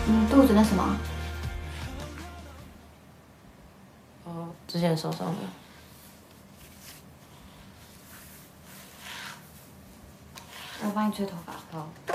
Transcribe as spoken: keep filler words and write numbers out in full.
嗯，肚子那什么？ 哦，之前受伤的。 我帮你吹头发。 好。